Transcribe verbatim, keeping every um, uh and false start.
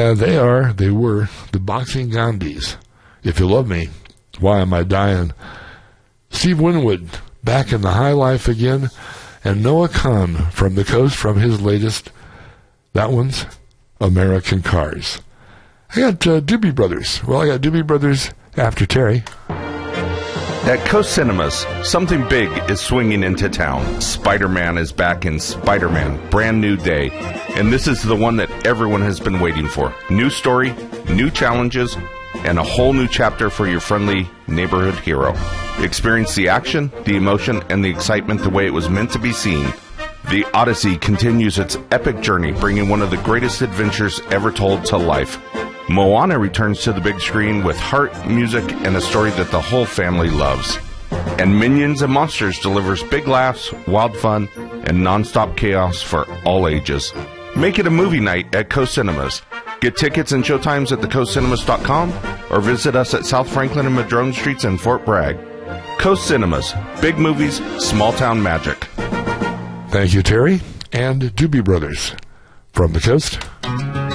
Yeah, they are, they were, the Boxing Gandhis. If You Love Me, Why Am I Dying? Steve Winwood back in the high life again, and Noah Kahn from the coast from his latest, that one's American Cars. I got uh, Doobie Brothers. Well, I got Doobie Brothers after Terry. At Coast Cinemas, something big is swinging into town. Spider-Man is back in Spider-Man, Brand New Day. And this is the one that everyone has been waiting for. New story, new challenges, and a whole new chapter for your friendly neighborhood hero. Experience the action, the emotion, and the excitement the way it was meant to be seen. The Odyssey continues its epic journey, bringing one of the greatest adventures ever told to life. Moana returns to the big screen with heart, music, and a story that the whole family loves. And Minions and Monsters delivers big laughs, wild fun, and non-stop chaos for all ages. Make it a movie night at Coast Cinemas. Get tickets and showtimes at the coast cinemas dot com or visit us at South Franklin and Madrone Streets in Fort Bragg. Coast Cinemas. Big movies, small town magic. Thank you, Terry. And Doobie Brothers from the coast.